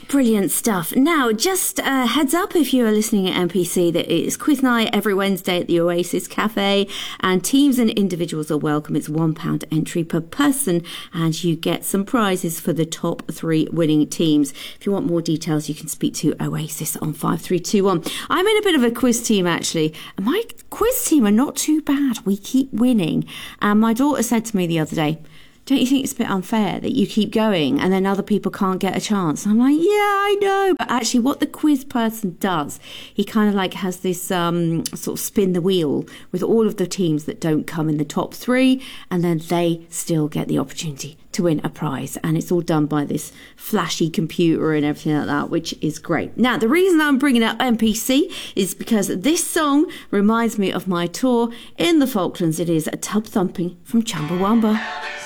Brilliant stuff. Now, just heads up if you are listening at MPC that it's quiz night every Wednesday at the Oasis Cafe, and teams and individuals are welcome. It's £1 entry per person, and you get some prizes for the top 3 winning teams. If you want more details, you can speak to Oasis on 5321. I'm in a bit of a quiz team, actually, and my quiz team are not too bad. We keep winning. And my daughter said to me the other day, don't you think it's a bit unfair that you keep going and then other people can't get a chance? And I'm like, yeah, I know. But actually what the quiz person does, he kind of like has this sort of spin the wheel with all of the teams that don't come in the top 3, and then they still get the opportunity to win a prize. And it's all done by this flashy computer and everything like that, which is great. Now, the reason I'm bringing up MPC is because this song reminds me of my tour in the Falklands. It is a Tub Thumping from Chumbawamba.